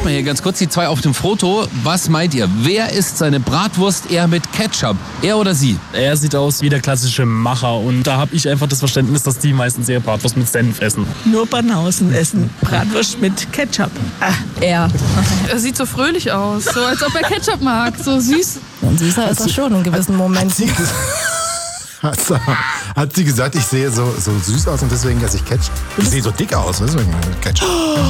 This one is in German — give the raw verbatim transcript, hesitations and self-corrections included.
frag mal hier ganz kurz, die zwei auf dem Foto, was meint ihr? Wer isst seine Bratwurst eher mit Ketchup? Er oder sie? Er sieht aus wie der klassische Macher und da habe ich einfach das Verständnis, dass die meistens ihre Bratwurst mit Senf essen. Nur Banausen essen Bratwurst mit Ketchup. Ah, er. Er sieht so fröhlich aus, so als ob er Ketchup mag, so süß. Und süßer ist er schon in gewissen Momenten. Hat sie, hat sie gesagt, ich sehe so, so süß aus und deswegen esse ich Ketchup? Ich sehe so dick aus, deswegen Ketchup.